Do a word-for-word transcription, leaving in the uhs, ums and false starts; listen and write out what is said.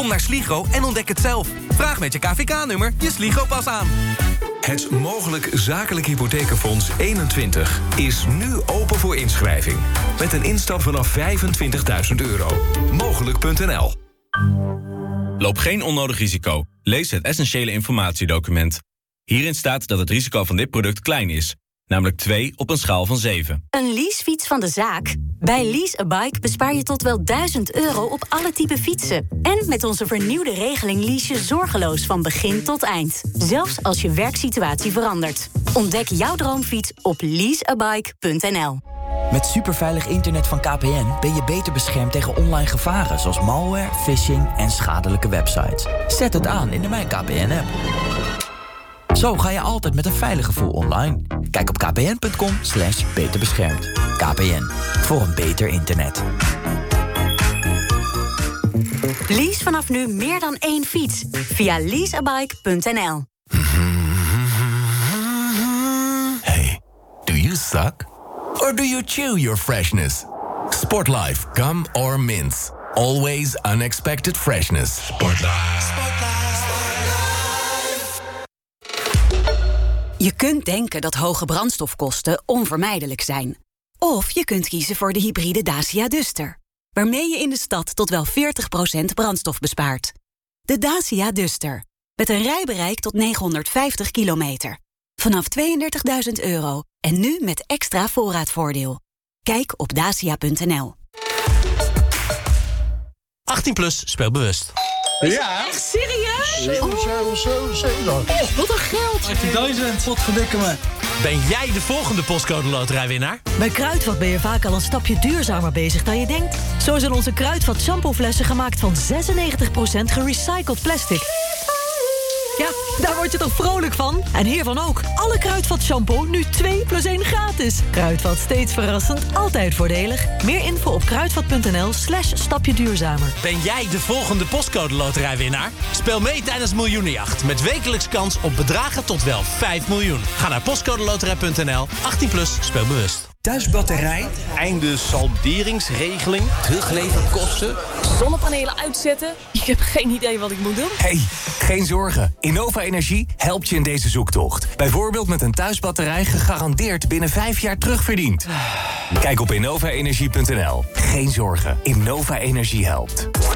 Kom naar Sligro en ontdek het zelf. Vraag met je K V K-nummer je Sligro-pas aan. Het Mogelijk Zakelijk Hypothekenfonds eenentwintig is nu open voor inschrijving. Met een instap vanaf vijfentwintigduizend euro. Mogelijk punt n l. Loop geen onnodig risico. Lees het essentiële informatiedocument. Hierin staat dat het risico van dit product klein is. Namelijk twee op een schaal van zeven. Een leasefiets van de zaak? Bij Lease a Bike bespaar je tot wel duizend euro op alle type fietsen. En met onze vernieuwde regeling lease je zorgeloos van begin tot eind. Zelfs als je werksituatie verandert. Ontdek jouw droomfiets op lease a bike punt n l. Met superveilig internet van K P N ben je beter beschermd tegen online gevaren... zoals malware, phishing en schadelijke websites. Zet het aan in de Mijn K P N-app. Zo ga je altijd met een veilig gevoel online. Kijk op kpn punt com slash beter beschermd. K P N, voor een beter internet. Lease vanaf nu meer dan één fiets. Via lease a bike punt n l. Hey, do you suck? Or do you chew your freshness? Sportlife, gum or mints. Always unexpected freshness. Sportlife. Je kunt denken dat hoge brandstofkosten onvermijdelijk zijn. Of je kunt kiezen voor de hybride Dacia Duster, waarmee je in de stad tot wel veertig procent brandstof bespaart. De Dacia Duster, met een rijbereik tot negenhonderdvijftig kilometer. Vanaf tweeëndertigduizend euro en nu met extra voorraadvoordeel. Kijk op dacia punt n l. achttien plus, speel bewust. Ja. Echt serieus? zeven, zeven, zeven, zeven. Oh, wat een geld. achttien Wat verdikken me. Ben jij de volgende postcode loterijwinnaar? Bij Kruidvat ben je vaak al een stapje duurzamer bezig dan je denkt. Zo zijn onze Kruidvat shampooflessen gemaakt van zesennegentig procent gerecycled plastic. Ja, daar word je toch vrolijk van? En hiervan ook. Alle Kruidvat shampoo nu twee plus één gratis. Kruidvat, steeds verrassend, altijd voordelig. Meer info op kruidvat punt n l slash stapje duurzamer. Ben jij de volgende postcode loterijwinnaar? Speel mee tijdens Miljoenenjacht. Met wekelijks kans op bedragen tot wel vijf miljoen. Ga naar postcodeloterij punt n l. achttien plus, speel bewust. Thuisbatterij, einde salderingsregeling, terugleverkosten, zonnepanelen uitzetten. Ik heb geen idee wat ik moet doen. Hey, geen zorgen. Innova Energie helpt je in deze zoektocht. Bijvoorbeeld met een thuisbatterij gegarandeerd binnen vijf jaar terugverdiend. Kijk op innova energie punt n l. Geen zorgen. Innova Energie helpt.